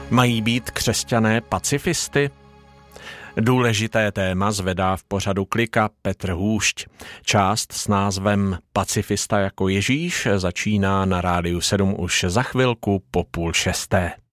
Mají být křesťané pacifisty? Důležité téma zvedá v pořadu Klika Petr Hůšť. Část s názvem Pacifista jako Ježíš začíná na Rádiu 7 už za chvilku po 5:30.